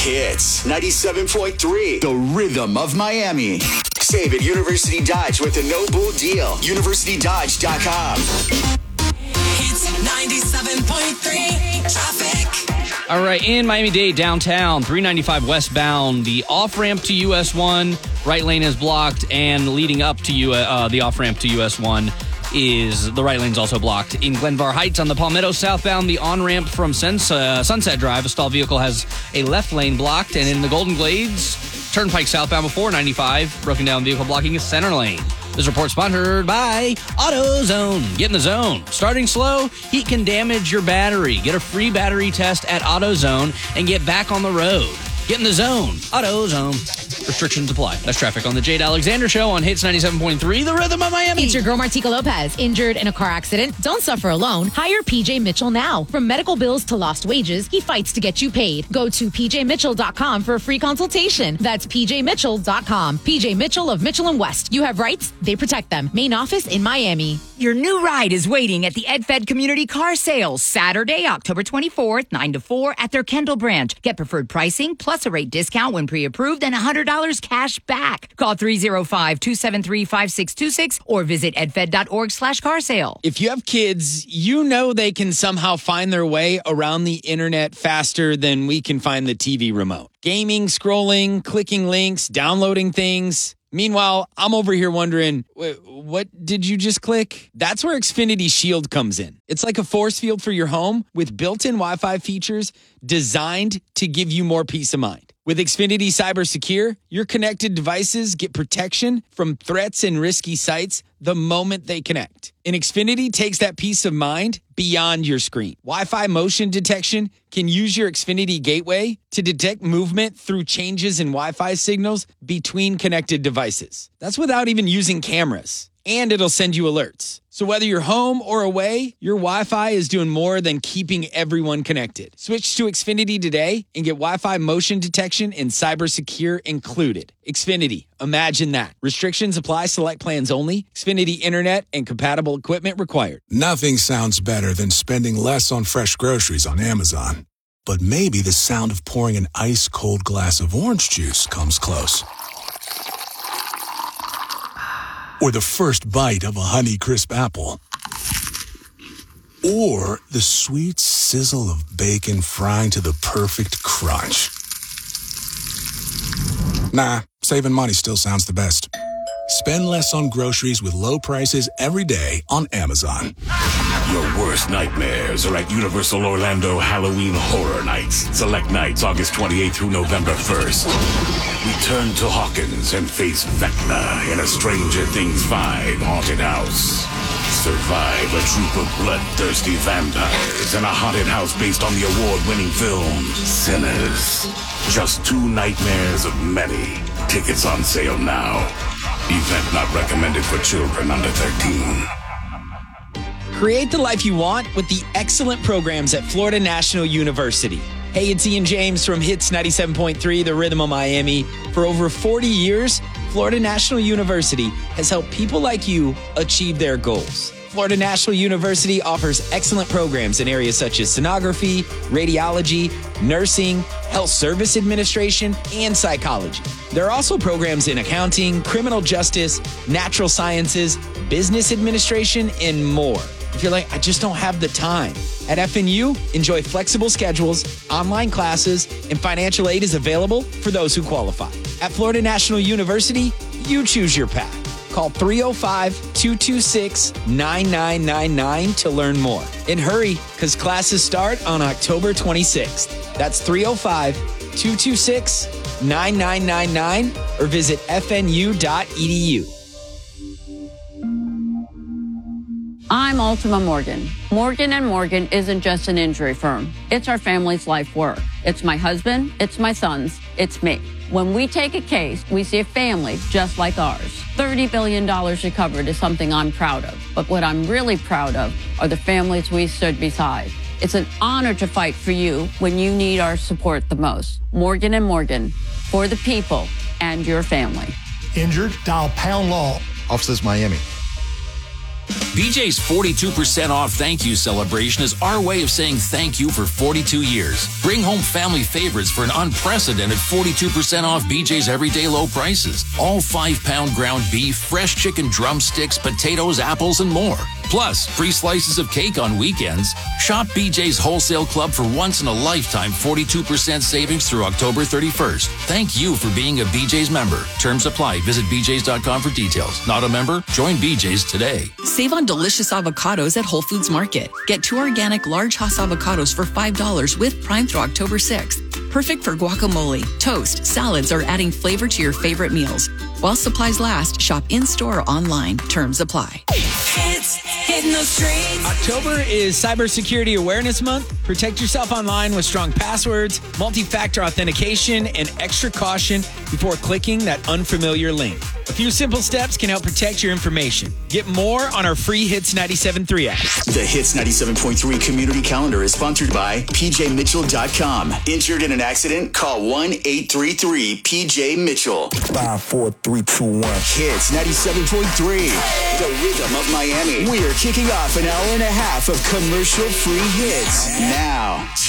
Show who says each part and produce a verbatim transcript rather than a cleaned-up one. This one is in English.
Speaker 1: Hits ninety-seven point three, the rhythm of Miami. Save at University Dodge with a no-bull deal. university dodge dot com.
Speaker 2: Hits ninety-seven point three, traffic.
Speaker 3: All right, in Miami-Dade downtown, three ninety-five westbound, the off-ramp to U S one, right lane is blocked, and leading up to U- uh, the off-ramp to U S one is the right lane's also blocked. In Glenvar Heights on the Palmetto southbound, the on-ramp from Suns- uh, Sunset Drive, a stalled vehicle has a left lane blocked, and in the Golden Glades, Turnpike southbound before ninety-five, broken down vehicle blocking a center lane. This report sponsored by AutoZone. Get in the zone. Starting slow, heat can damage your battery. Get a free battery test at AutoZone and get back on the road. Get in the zone. AutoZone. Restrictions apply. That's traffic on the Jade Alexander Show on Hits ninety-seven point three, the rhythm of Miami.
Speaker 4: It's your girl, Martika Lopez. Injured in a car accident? Don't suffer alone. Hire P J Mitchell now. From medical bills to lost wages, he fights to get you paid. Go to p j mitchell dot com for a free consultation. That's p j mitchell dot com. P J Mitchell of Mitchell and West. You have rights, they protect them. Main office in Miami.
Speaker 5: Your new ride is waiting at the EdFed Community Car Sales Saturday, October twenty-fourth, nine to four at their Kendall branch. Get preferred pricing plus a rate discount when pre-approved and one hundred dollars cash back. Call three oh five, two seven three, five six two six or visit edfed.org slash car sale.
Speaker 6: If you have kids, you know they can somehow find their way around the internet faster than we can find the T V remote. Gaming, scrolling, clicking links, downloading things. Meanwhile, I'm over here wondering, what did you just click? That's where Xfinity Shield comes in. It's like a force field for your home with built-in Wi-Fi features designed to give you more peace of mind. With Xfinity Cyber Secure, your connected devices get protection from threats and risky sites the moment they connect. And Xfinity takes that peace of mind beyond your screen. Wi-Fi motion detection can use your Xfinity gateway to detect movement through changes in Wi-Fi signals between connected devices. That's without even using cameras. And it'll send you alerts. So whether you're home or away, your Wi-Fi is doing more than keeping everyone connected. Switch to Xfinity today and get Wi-Fi motion detection and cyber secure included. Xfinity, imagine that. Restrictions apply, select plans only. Xfinity Internet and compatible equipment required.
Speaker 7: Nothing sounds better than spending less on fresh groceries on Amazon. But maybe the sound of pouring an ice-cold glass of orange juice comes close. Or the first bite of a Honeycrisp apple. Or the sweet sizzle of bacon frying to the perfect crunch. Nah, saving money still sounds the best. Spend less on groceries with low prices every day on Amazon.
Speaker 8: Your worst nightmares are at Universal Orlando Halloween Horror Nights. Select nights August twenty-eighth through November first. Return to Hawkins and face Vecna in a Stranger Things five haunted house. Survive a troop of bloodthirsty vampires in a haunted house based on the award-winning film Sinners. Just two nightmares of many. Tickets on sale now. Event not recommended for children under thirteen.
Speaker 6: Create the life you want with the excellent programs at Florida National University. Hey, it's Ian James from Hits ninety-seven point three, the rhythm of Miami. For over forty years, Florida National University has helped people like you achieve their goals. Florida National University offers excellent programs in areas such as sonography, radiology, nursing, health service administration, and psychology. There are also programs in accounting, criminal justice, natural sciences, business administration, and more. If you're like, I just don't have the time. At F N U, enjoy flexible schedules, online classes, and financial aid is available for those who qualify. At Florida National University, you choose your path. Call three oh five, two two six, nine nine nine nine to learn more. And hurry, because classes start on October twenty-sixth. That's three oh five, two two six, nine nine nine nine or visit f n u dot e d u.
Speaker 9: I'm Ultima Morgan. Morgan and Morgan isn't just an injury firm. It's our family's life work. It's my husband, it's my sons, it's me. When we take a case, we see a family just like ours. thirty billion dollars recovered is something I'm proud of. But what I'm really proud of are the families we stood beside. It's an honor to fight for you when you need our support the most. Morgan and Morgan, for the people and your family.
Speaker 10: Injured? Dial Pound Law.
Speaker 11: Offices Miami.
Speaker 10: B J's forty-two percent off thank you celebration is our way of saying thank you for forty-two years. Bring home family favorites for an unprecedented forty-two percent off B J's everyday low prices. All five-pound ground beef, fresh chicken drumsticks, potatoes, apples, and more. Plus, free slices of cake on weekends. Shop B J's Wholesale Club for once-in-a-lifetime forty-two percent savings through October thirty-first. Thank you for being a B J's member. Terms apply. Visit b j's dot com for details. Not a member? Join B J's today.
Speaker 11: Save on delicious avocados at Whole Foods Market. Get two organic large Hass avocados for five dollars with Prime through October sixth. Perfect for guacamole, toast, salads, or adding flavor to your favorite meals. While supplies last, shop in-store or online. Terms apply.
Speaker 2: Hits hitting those streets.
Speaker 6: October is Cybersecurity Awareness Month. Protect yourself online with strong passwords, multi-factor authentication, and extra caution before clicking that unfamiliar link. A few simple steps can help protect your information. Get more on our free Hits ninety-seven point three app.
Speaker 1: The Hits ninety-seven point three community calendar is sponsored by P J Mitchell dot com. Injured in an accident? Call one eight three three P J Mitchell.
Speaker 12: Five, four, three, two, one.
Speaker 1: Hits ninety-seven point three. The Rhythm of Miami. We're kicking off an hour and a half of commercial-free hits. Now,